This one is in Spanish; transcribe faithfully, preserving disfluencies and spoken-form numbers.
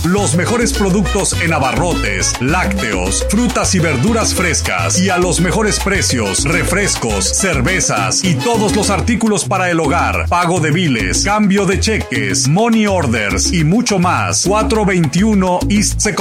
Los mejores productos en abarrotes, lácteos, frutas y verduras frescas y a los mejores precios, refrescos, cervezas y todos los artículos para el hogar, pago de biles, cambio de cheques, money orders y mucho más. cuatrocientos veintiuno East Second